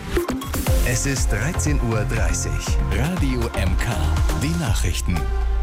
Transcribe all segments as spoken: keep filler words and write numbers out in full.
Es ist dreizehn Uhr dreißig. Radio M K. Die Nachrichten.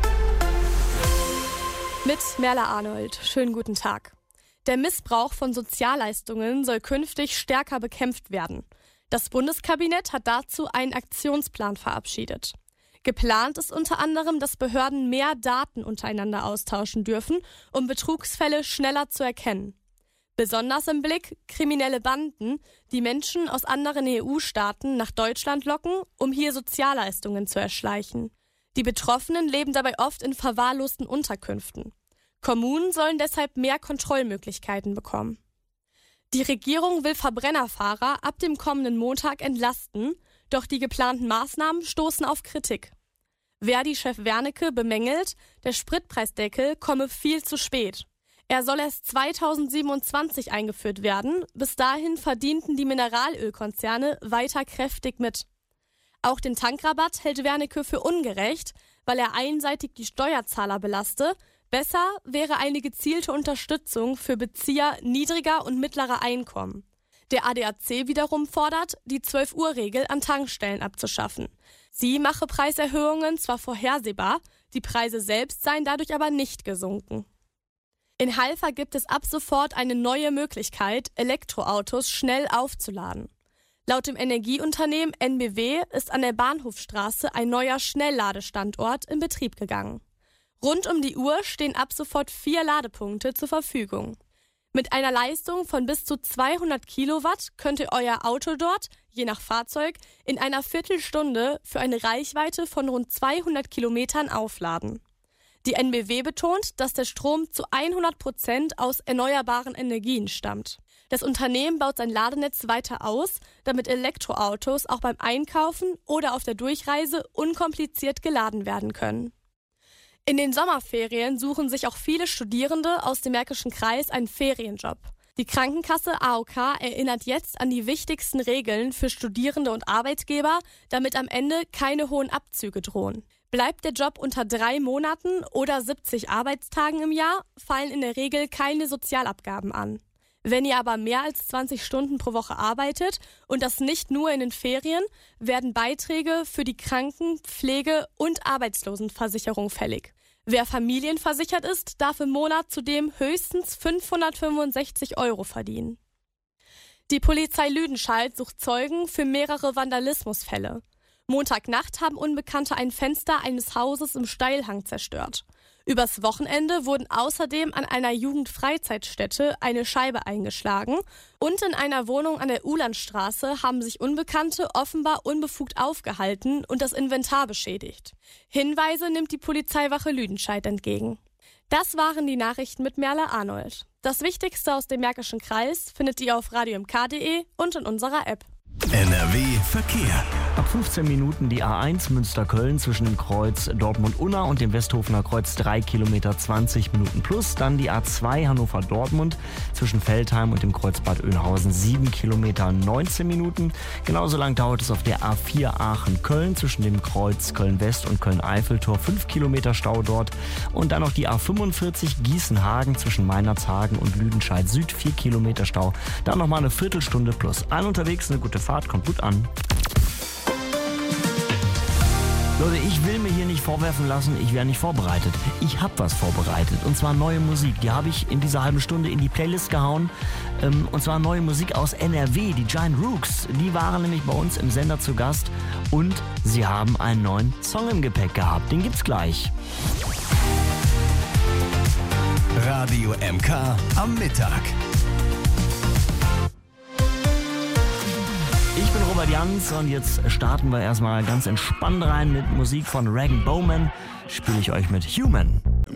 Mit Merle Arnold. Schönen guten Tag. Der Missbrauch von Sozialleistungen soll künftig stärker bekämpft werden. Das Bundeskabinett hat dazu einen Aktionsplan verabschiedet. Geplant ist unter anderem, dass Behörden mehr Daten untereinander austauschen dürfen, um Betrugsfälle schneller zu erkennen. Besonders im Blick kriminelle Banden, die Menschen aus anderen E U-Staaten nach Deutschland locken, um hier Sozialleistungen zu erschleichen. Die Betroffenen leben dabei oft in verwahrlosten Unterkünften. Kommunen sollen deshalb mehr Kontrollmöglichkeiten bekommen. Die Regierung will Verbrennerfahrer ab dem kommenden Montag entlasten, doch die geplanten Maßnahmen stoßen auf Kritik. Verdi-Chef Wernicke bemängelt, der Spritpreisdeckel komme viel zu spät. Er soll erst zweitausendsiebenundzwanzig eingeführt werden. Bis dahin verdienten die Mineralölkonzerne weiter kräftig mit. Auch den Tankrabatt hält Wernicke für ungerecht, weil er einseitig die Steuerzahler belaste. Besser wäre eine gezielte Unterstützung für Bezieher niedriger und mittlerer Einkommen. Der A D A C wiederum fordert, die zwölf-Uhr-Regel an Tankstellen abzuschaffen. Sie mache Preiserhöhungen zwar vorhersehbar, die Preise selbst seien dadurch aber nicht gesunken. In Halver gibt es ab sofort eine neue Möglichkeit, Elektroautos schnell aufzuladen. Laut dem Energieunternehmen N B W ist an der Bahnhofstraße ein neuer Schnellladestandort in Betrieb gegangen. Rund um die Uhr stehen ab sofort vier Ladepunkte zur Verfügung. Mit einer Leistung von bis zu zweihundert Kilowatt könnt ihr euer Auto dort, je nach Fahrzeug, in einer Viertelstunde für eine Reichweite von rund zweihundert Kilometern aufladen. Die N B W betont, dass der Strom zu hundert Prozent aus erneuerbaren Energien stammt. Das Unternehmen baut sein Ladenetz weiter aus, damit Elektroautos auch beim Einkaufen oder auf der Durchreise unkompliziert geladen werden können. In den Sommerferien suchen sich auch viele Studierende aus dem Märkischen Kreis einen Ferienjob. Die Krankenkasse A O K erinnert jetzt an die wichtigsten Regeln für Studierende und Arbeitgeber, damit am Ende keine hohen Abzüge drohen. Bleibt der Job unter drei Monaten oder siebzig Arbeitstagen im Jahr, fallen in der Regel keine Sozialabgaben an. Wenn ihr aber mehr als zwanzig Stunden pro Woche arbeitet und das nicht nur in den Ferien, werden Beiträge für die Kranken-, Pflege- und Arbeitslosenversicherung fällig. Wer familienversichert ist, darf im Monat zudem höchstens fünfhundertfünfundsechzig Euro verdienen. Die Polizei Lüdenscheid sucht Zeugen für mehrere Vandalismusfälle. Montagnacht haben Unbekannte ein Fenster eines Hauses im Steilhang zerstört. Übers Wochenende wurden außerdem an einer Jugendfreizeitstätte eine Scheibe eingeschlagen und in einer Wohnung an der Uhlandstraße haben sich Unbekannte offenbar unbefugt aufgehalten und das Inventar beschädigt. Hinweise nimmt die Polizeiwache Lüdenscheid entgegen. Das waren die Nachrichten mit Merle Arnold. Das Wichtigste aus dem Märkischen Kreis findet ihr auf radio m k punkt d e und in unserer App. N R W Verkehr. Ab fünfzehn Minuten die A eins Münster-Köln zwischen dem Kreuz Dortmund-Unna und dem Westhofener Kreuz drei Kilometer zwanzig Minuten plus. Dann die A zwei Hannover-Dortmund zwischen Veltheim und dem Kreuz Bad Oeynhausen sieben Kilometer neunzehn Minuten. Genauso lang dauert es auf der A vier Aachen-Köln zwischen dem Kreuz Köln-West und Köln-Eiffeltor fünf Kilometer Stau dort. Und dann noch die A fünfundvierzig Gießen-Hagen zwischen Meinerzhagen und Lüdenscheid Süd vier Kilometer Stau. Dann nochmal eine Viertelstunde plus. Allen unterwegs eine gute Fahrt, kommt gut an. Leute, ich will mir hier nicht vorwerfen lassen, ich wäre nicht vorbereitet. Ich habe was vorbereitet, und zwar neue Musik. Die habe ich in dieser halben Stunde in die Playlist gehauen. Ähm, und zwar neue Musik aus N R W, die Giant Rooks. Die waren nämlich bei uns im Sender zu Gast und sie haben einen neuen Song im Gepäck gehabt. Den gibt's gleich. Radio M K am Mittag. Ich bin Robert Jans und jetzt starten wir erstmal ganz entspannt rein mit Musik von Rag and Bowman. Spiele ich euch mit Human.